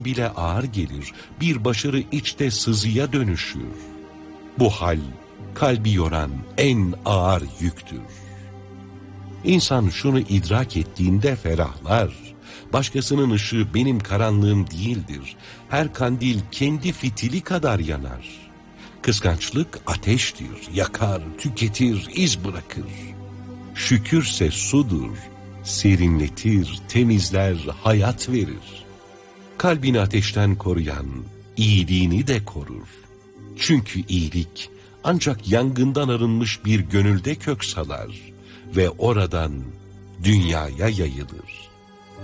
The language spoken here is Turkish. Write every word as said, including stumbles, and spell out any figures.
bile ağır gelir, bir başarı içte sızıya dönüşür. Bu hal, kalbi yoran en ağır yüktür. İnsan şunu idrak ettiğinde ferahlar, başkasının ışığı benim karanlığım değildir, her kandil kendi fitili kadar yanar. Kıskançlık ateştir, yakar, tüketir, iz bırakır. Şükürse sudur, serinletir, temizler, hayat verir. Kalbini ateşten koruyan, iyiliğini de korur. Çünkü iyilik ancak yangından arınmış bir gönülde kök salar ve oradan dünyaya yayılır.